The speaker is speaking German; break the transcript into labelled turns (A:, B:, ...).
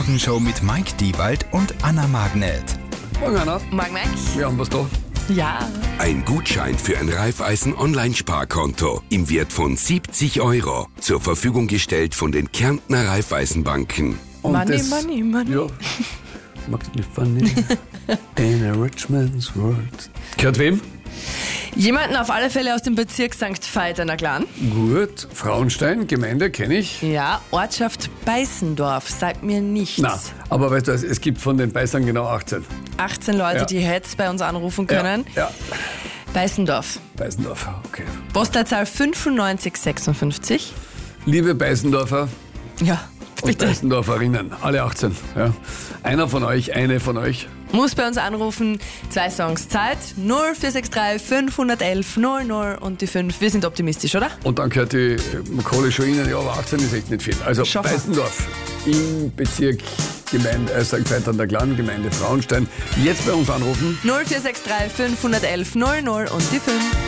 A: Morgenshow mit Mike Diewald und Anna Magnet.
B: Morgen, Anna.
C: Morgen, Mike.
B: Wir haben was da.
C: Ja.
D: Ein Gutschein für ein Raiffeisen-Online-Sparkonto im Wert von 70 €. Zur Verfügung gestellt von den Kärntner Raiffeisenbanken.
B: Und
C: Money,
B: das,
C: money, money.
B: Ja. Macht mich funny. In a rich man's world. Gehört wem?
C: Jemanden auf alle Fälle aus dem Bezirk St. Veit an der Glan.
B: Gut. Frauenstein, Gemeinde, kenne ich.
C: Ja, Ortschaft Beißendorf, sagt mir nichts.
B: Na, aber weißt du, es gibt von den Beißern genau 18.
C: 18 Leute,
B: Ja.
C: die jetzt bei uns anrufen können.
B: Ja,
C: Beißendorf.
B: Beißendorf, okay.
C: Postleitzahl 9556.
B: Liebe Beißendorfer
C: Ja,
B: und
C: bitte.
B: Beißendorferinnen, alle 18. Ja. Einer von euch, eine von euch.
C: Muss bei uns anrufen. 2 Songs Zeit. 0463 511 00 und die 5. Wir sind optimistisch, oder?
B: Und dann gehört die Kohle schon Ihnen, ja, aber 18 ist echt nicht viel. Also
C: Schaffen.
B: Beißendorf im Bezirk Gemeinde St. Veit an der Glan, Gemeinde Frauenstein. Jetzt bei uns anrufen.
C: 0463 511 00 und die 5.